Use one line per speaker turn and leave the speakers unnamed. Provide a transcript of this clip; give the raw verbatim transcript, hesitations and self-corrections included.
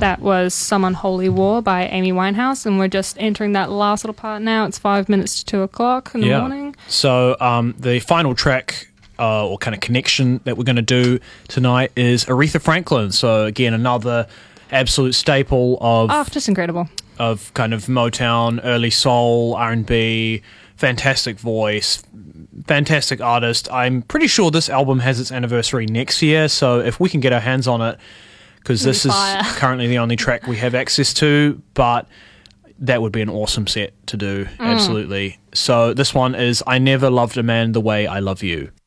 That was Some Unholy War by Amy Winehouse, and we're just entering that last little part now. It's five minutes to two o'clock in the
yeah.
morning.
So um, the final track uh, or kind of connection that we're going to do tonight is Aretha Franklin. So again, another absolute staple of
Oh, just incredible.
of kind of Motown, early soul, R and B, fantastic voice, fantastic artist. I'm pretty sure this album has its anniversary next year, so if we can get our hands on it, because this is
fire.
currently the only track we have access to, but that would be an awesome set to do,
Mm.
absolutely. So this one is I Never Loved a Man the Way I Love You.